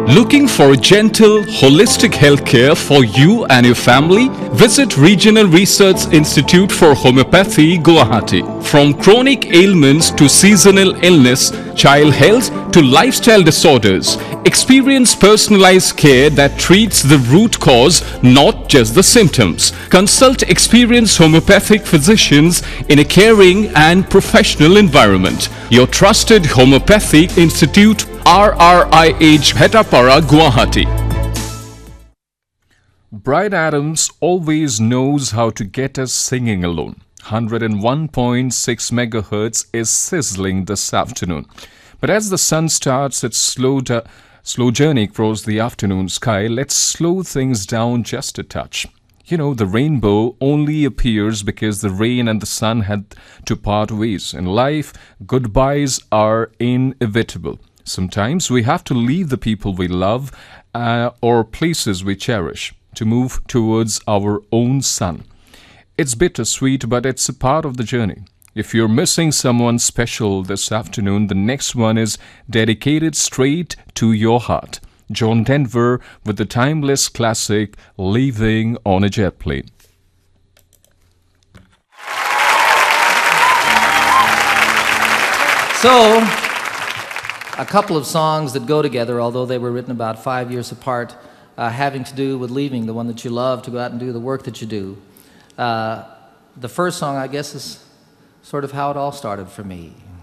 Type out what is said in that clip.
Looking for gentle, holistic healthcare for you and your family? Visit Regional Research Institute for Homeopathy, Guwahati. From chronic ailments to seasonal illness, child health to lifestyle disorders, experience personalized care that treats the root cause, not just the symptoms. Consult experienced homeopathic physicians in a caring and professional environment. Your trusted Homeopathy Institute, RRIH, Bhetapara, Guwahati. Bryan Adams always knows how to get us singing alone. 101.6 megahertz is sizzling this afternoon. But as the sun starts its slow journey across the afternoon sky, let's slow things down just a touch. You know, the rainbow only appears because the rain and the sun had to part ways. In life, goodbyes are inevitable. Sometimes we have to leave the people we love or places we cherish to move towards our own sun. It's bittersweet, but it's a part of the journey. If you're missing someone special this afternoon, the next one is dedicated straight to your heart. John Denver with the timeless classic, Leaving on a Jet Plane. So, a couple of songs that go together, although they were written about 5 years apart, having to do with leaving the one that you love to go out and do the work that you do. The first song, I guess, is sort of how it all started for me.